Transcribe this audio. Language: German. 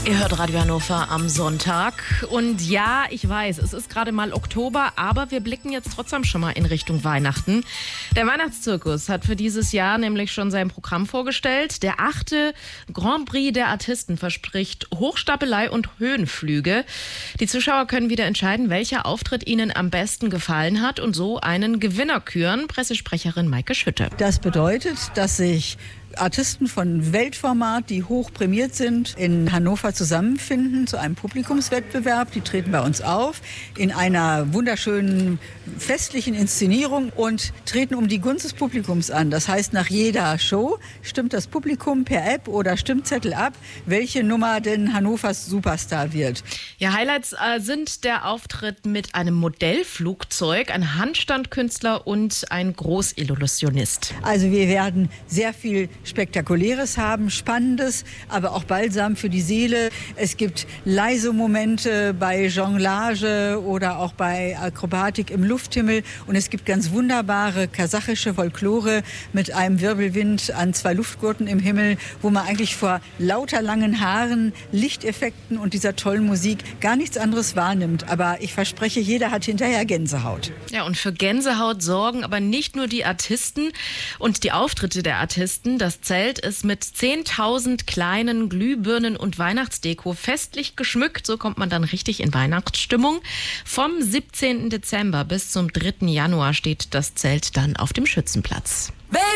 Ihr hört Radio Hannover am Sonntag. Und ja, ich weiß, es ist gerade mal Oktober, aber wir blicken jetzt trotzdem schon mal in Richtung Weihnachten. Der Weihnachtszirkus hat für dieses Jahr nämlich schon sein Programm vorgestellt. Der 8. Grand Prix der Artisten verspricht Hochstapelei und Höhenflüge. Die Zuschauer können wieder entscheiden, welcher Auftritt ihnen am besten gefallen hat und so einen Gewinner küren. Pressesprecherin Maike Schütte. Das bedeutet, dass sich Artisten von Weltformat, die hoch prämiert sind, in Hannover zusammenfinden zu einem Publikumswettbewerb. Die treten bei uns auf in einer wunderschönen festlichen Inszenierung und treten um die Gunst des Publikums an. Das heißt, nach jeder Show stimmt das Publikum per App oder Stimmzettel ab, welche Nummer denn Hannovers Superstar wird. Ja, Highlights sind der Auftritt mit einem Modellflugzeug, ein Handstandkünstler und ein Großillusionist. Also wir werden sehr viel Spektakuläres haben, Spannendes, aber auch Balsam für die Seele. Es gibt leise Momente bei Jonglage oder auch bei Akrobatik im Lufthimmel. Und es gibt ganz wunderbare kasachische Folklore mit einem Wirbelwind an 2 Luftgurten im Himmel, wo man eigentlich vor lauter langen Haaren, Lichteffekten und dieser tollen Musik gar nichts anderes wahrnimmt. Aber ich verspreche, jeder hat hinterher Gänsehaut. Ja, und für Gänsehaut sorgen aber nicht nur die Artisten und die Auftritte der Artisten. Das Zelt ist mit 10.000 kleinen Glühbirnen und Weihnachtsdeko festlich geschmückt. So kommt man dann richtig in Weihnachtsstimmung. Vom 17. Dezember bis zum 3. Januar steht das Zelt dann auf dem Schützenplatz.